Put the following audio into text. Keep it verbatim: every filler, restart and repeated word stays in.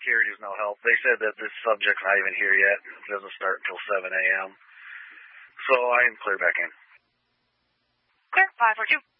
security's no help. They said that this subject's not even here yet. It doesn't start until seven a.m. So I can clear back in. Clear, five four two.